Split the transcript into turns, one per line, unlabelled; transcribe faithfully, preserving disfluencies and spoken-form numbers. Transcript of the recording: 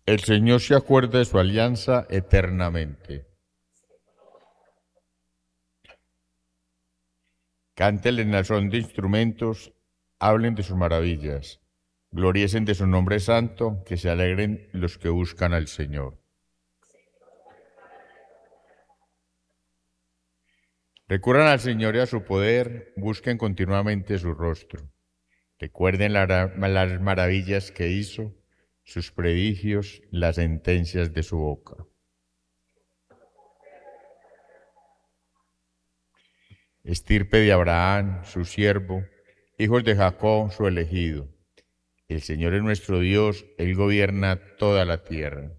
El Señor se acuerda de su alianza eternamente. Cántenle al son de instrumentos, hablen de sus maravillas, gloriesen de su nombre santo, que se alegren los que buscan al Señor. Recurran al Señor y a su poder, busquen continuamente su rostro. Recuerden la- las maravillas que hizo, sus prodigios, las sentencias de su boca. Estirpe de Abraham, su siervo, hijos de Jacob, su elegido. El Señor es nuestro Dios, Él gobierna toda la tierra.